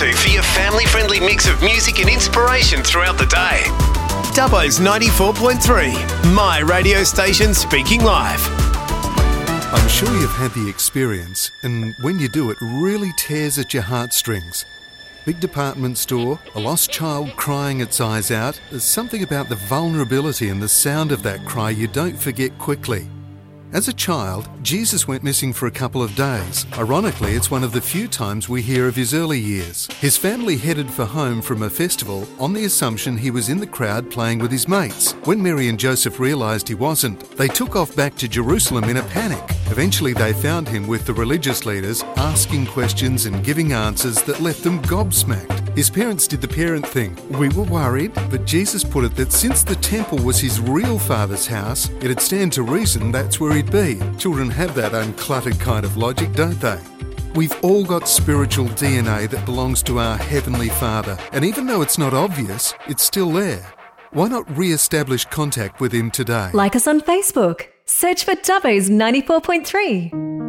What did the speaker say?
to for your family-friendly mix of music and inspiration throughout the day. Dubbo's 94.3, my radio station speaking live. I'm sure you've had the experience, and when you do, it really tears at your heartstrings. Big department store, a lost child crying its eyes out. There's something about the vulnerability and the sound of that cry you don't forget quickly. As a child, Jesus went missing for a couple of days. Ironically, it's one of the few times we hear of his early years. His family headed for home from a festival on the assumption he was in the crowd playing with his mates. When Mary and Joseph realised he wasn't, they took off back to Jerusalem in a panic. Eventually they found him with the religious leaders, asking questions and giving answers that left them gobsmacked. His parents did the parent thing. We were worried, but Jesus put it that since the temple was his real father's house, it'd stand to reason that's where he'd be. Children have that uncluttered kind of logic, don't they? We've all got spiritual DNA that belongs to our Heavenly Father, and even though it's not obvious, it's still there. Why not re-establish contact with him today? Like us on Facebook. Search for Dubbo's 94.3.